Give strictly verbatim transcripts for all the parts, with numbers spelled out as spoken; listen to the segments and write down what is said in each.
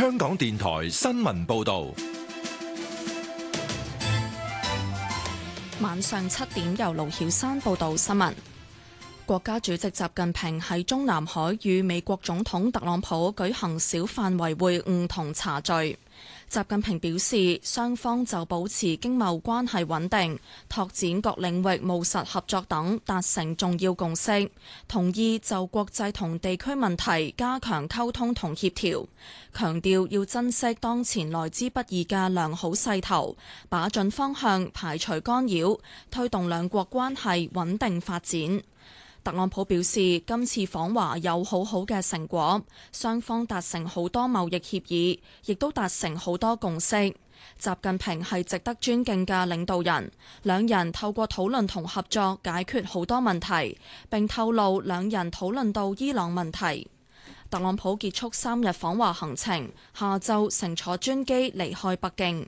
香港電台新聞報道。 晚上七點由盧曉山報道新聞。國家主席習近平喺中南海與美國總統特朗普舉行小範圍會晤同茶敘。習近平表示，雙方就保持經貿關係穩定、拓展各領域務實合作等達成重要共識，同意就國際同地區問題加強溝通同協調，強調要珍惜當前來之不易嘅良好勢頭，把準方向，排除干擾，推動兩國關係穩定發展。特朗普表示，今次訪華有好好嘅成果，雙方達成好多貿易協議，亦都達成好多共識。習近平係值得尊敬嘅領導人，兩人透過討論同合作解決好多問題，並透露兩人討論到伊朗問題。特朗普結束三日訪華行程，下晝乘坐專機離開北京。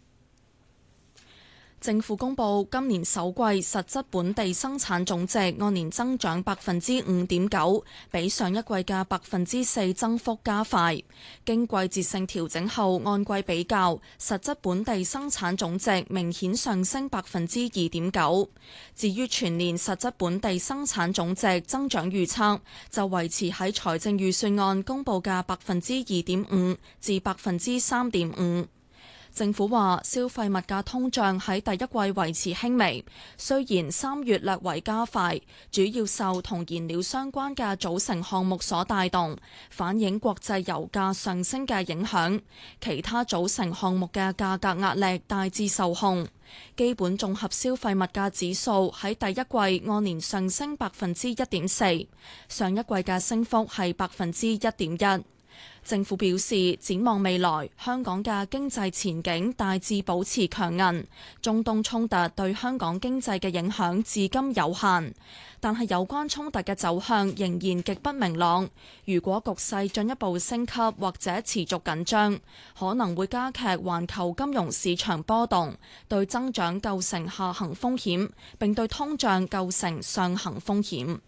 政府公布今年首季實質本地生產總值按年增長百分之五點九，比上一季嘅百分之四增幅加快。經季節性調整後，按季比較，實質本地生產總值明顯上升百分之二點九。至於全年實質本地生產總值增長預測，就維持喺財政預算案公布嘅百分之二點五至百分之三點五。政府話消費物價通脹喺第一季維持輕微，雖然三月略為加快，主要受同燃料相關嘅組成項目所帶動，反映國際油價上升嘅影響。其他組成項目嘅價格壓力大致受控。基本綜合消費物價指數喺第一季按年上升百分之一點四，上一季嘅升幅係百分之一點一。政府表示，展望未來，香港嘅經濟前景大致保持強韌。中東衝突對香港經濟嘅影響至今有限，但係有關衝突嘅走向仍然極不明朗。如果局勢進一步升級或者持續緊張，可能會加劇環球金融市場波動，對增長構成下行風險，並對通脹構成上行風險。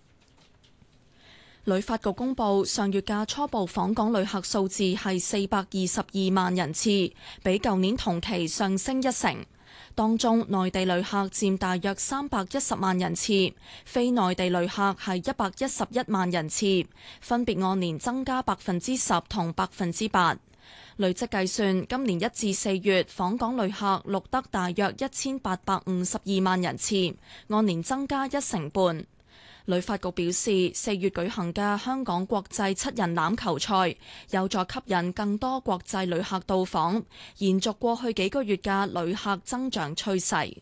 旅發局公布上月嘅初步訪港旅客數字係四百二十二萬人次，比舊年同期上升一成。當中內地旅客佔大約三百一十萬人次，非內地旅客係一百一十一萬人次，分別按年增加百分之十同百分之八。累積計算，今年一至四月訪港旅客錄得大約一千八百五十二萬人次，按年增加一成半。旅發局表示，四月舉行嘅香港國際七人欖球賽有助吸引更多國際旅客到訪，延續過去幾個月嘅旅客增長趨勢。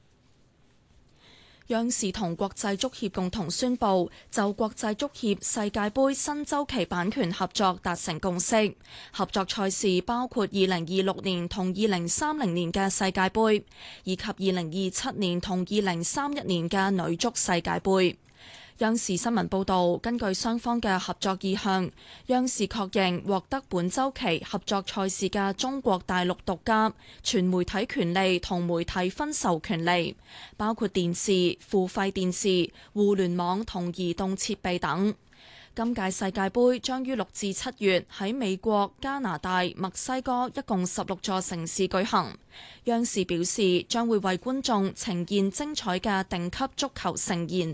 央視同國際足協共同宣布，就國際足協世界盃新週期版權合作達成共識。合作賽事包括二零二六年同二零三零年嘅世界盃，以及二零二七年同二零三一年嘅女足世界盃。央視新聞報導，根據雙方嘅合作意向，央視確認獲得本週期合作賽事嘅中國大陸獨家全媒體權利同媒體分授權利，包括電視、付費電視、互聯網同移動設備等。今屆世界盃將於六至七月喺美國、加拿大、墨西哥一共十六座城市舉行。央視表示，將會為觀眾呈現精彩嘅頂級足球盛宴。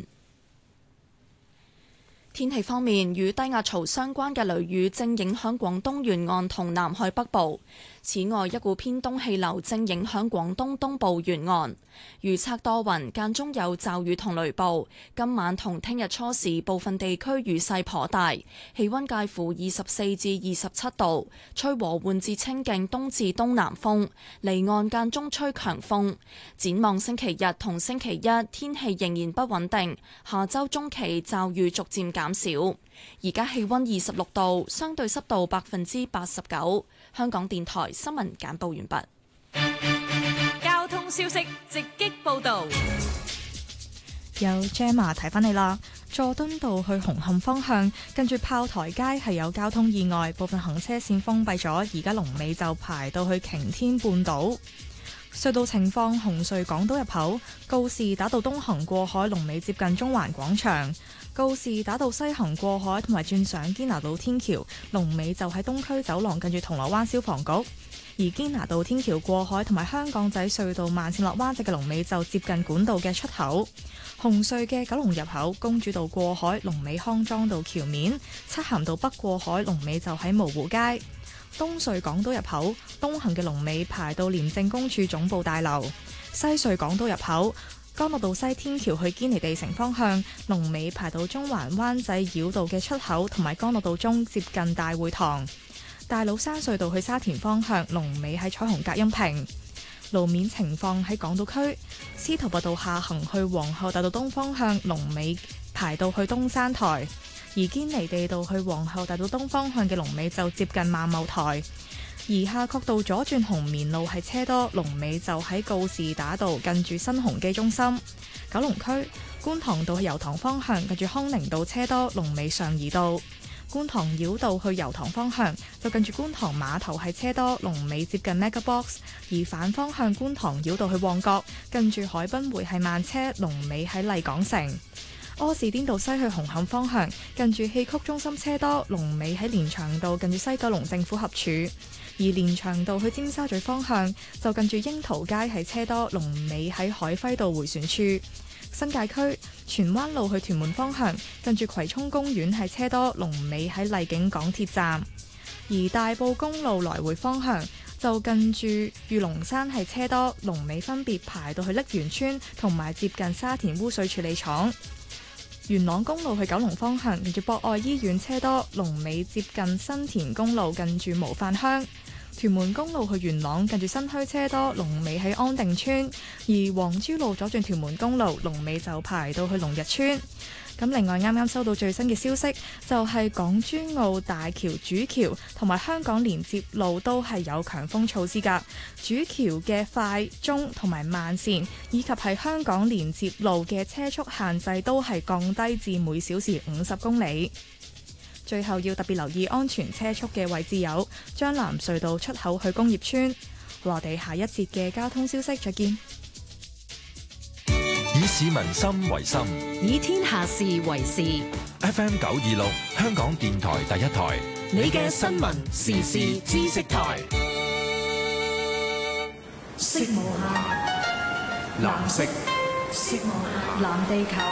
天氣方面，與低壓槽相關嘅雷雨正影響廣東沿岸同南海北部。此外，一股偏東氣流正影響廣東東部沿岸。預測多雲，間中有驟雨同雷暴。今晚同聽日初時，部分地區雨勢頗大，氣溫介乎二十四至二十七度，吹和緩至清勁東至東南風，離岸間中吹強風。展望星期日同星期一，天氣仍然不穩定。下週中期驟雨逐漸減少。而家氣溫二十六度，相對濕度百分之八十九。香港電台新聞簡報完畢。 交通消息直擊報道。 有 Gemma 提翻你啦，佐敦道去紅磡方向，跟住炮台街係有交通意外，部分行車線封閉咗，而家龍尾就排到去擎天半島。隧道情況：紅隧港島入口告士打道東行過海龍尾接近中環廣場， 告士打道西行過海同埋轉上堅拿道天橋，龍尾就喺東區走廊近住銅鑼灣消防局；而堅拿道天橋過海同埋香港仔隧道慢線落灣仔嘅龍尾就接近管道嘅出口。紅隧嘅九龍入口公主道過海龍尾康莊道橋面，漆咸道北過海龍尾就喺蕪湖街。東隧港島入口東行嘅龍尾排到廉政公署總部大樓。西隧港島入口干諾道西天橋去堅尼地城方向，龍尾排到中環灣仔繞道嘅出口，同埋干諾道中接近大會堂。大老山隧道去沙田方向，龍尾喺彩虹隔音屏。路面情況喺港島區，司徒拔道下行去皇后大道東方向，龍尾排到去東山台；而堅尼地道去皇后大道東方向嘅龍尾就接近萬茂台。而夏慤道左轉紅棉路係車多，龍尾就喺告士打道近住新鴻基中心。九龍區觀塘道去油塘方向近住康寧道車多，龍尾上怡道。觀塘繞道去油塘方向就近住觀塘碼頭係車多，龍尾接近 Mega Box； 而反方向觀塘繞道去旺角近住海濱會係慢車，龍尾喺麗港城。柯士甸道西去紅磡方向近住戲曲中心車多，龍尾喺連翔道近住西九龍政府合署；而連翔道去尖沙咀方向就近住櫻桃街係車多，龍尾喺海輝道迴旋處。新界區荃灣路去屯門方向近住葵涌公園係車多，龍尾喺荔景港鐵站；而大埔公路來回方向就近住御龍山係車多，龍尾分別排到去瀝源村同埋接近沙田污水處理廠。元朗公路去九龍方向近住博愛醫院車多，龍尾接近新田公路近住模範鄉。屯門公路去元朗近住新墟車多，龍尾喺安定村；而黃珠路左轉屯門公路龍尾就排到去龍日村。咁另外啱啱收到最新嘅消息，就係港珠澳大橋主橋同埋香港連接路都係有強風措施㗎。主橋嘅快、中同埋慢線，以及係香港連接路嘅車速限制都係降低至每小時五十公里。最後要特別留意安全車速嘅位置有將藍隧道出口去工業村。我哋下一節嘅交通消息再見。 以市民心為心， 以天下事為事。 F M 九二六香港電台第一台， 你嘅新聞時事知識台。 色無限，藍色。色無限，藍地球。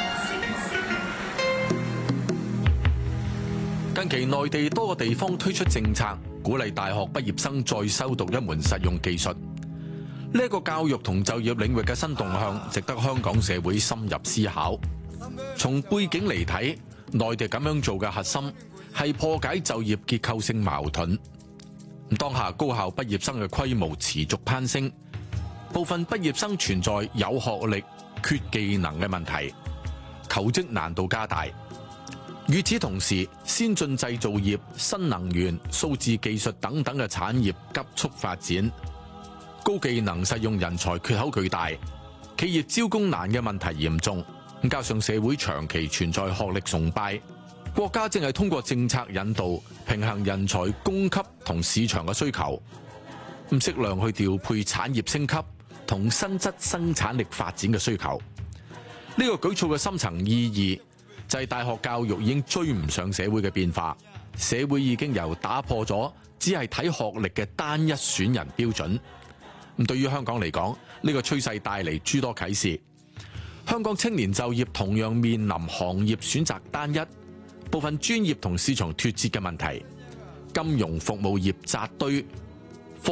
近期內地多個地方推出政策，鼓勵大學畢業生再修讀一門實用技術。呢一個教育同就業領域嘅新動向，值得香港社會深入思考。從背景嚟睇，內地咁樣做嘅核心係破解就業結構性矛盾。當下高校畢業生嘅規模持續攀升，部分畢業生存在有學歷缺技能嘅問題，求職難度加大。與此同時，先進製造業、新能源、數字技術等等嘅產業急速發展，高技能實用人才缺口巨大，企業招工難嘅問題嚴重。加上社會長期存在學歷崇拜，國家正係通過政策引導平衡人才供給同市場嘅需求，咁適量去調配產業升級同新質生產力發展嘅需求。呢個舉措嘅深層意義就係大學教育已經追唔上社會嘅變化，社會已經由打破咗只係睇學歷嘅單一選人標準。咁對於香港嚟講，呢個趨勢帶嚟諸多啟示。香港青年就業同樣面臨行業選擇單一、部分專業同市場脫節嘅問題，金融服務業扎堆、